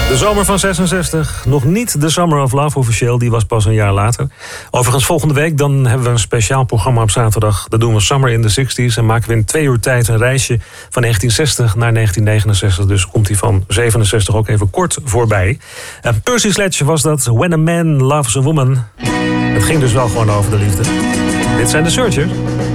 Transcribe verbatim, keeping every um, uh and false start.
De zomer van zesenzestig. Nog niet de Summer of Love officieel, die was pas een jaar later. Overigens volgende week dan hebben we een speciaal programma op zaterdag. Dat doen we Summer in the zestig's en maken we in twee uur tijd een reisje van negentien zestig naar negentien negenenzestig. Dus komt die van zevenenzestig ook even kort voorbij. Uh, Percy Sledge was dat, When a Man Loves a Woman. Het ging dus wel gewoon over de liefde. Dit zijn de Searchers.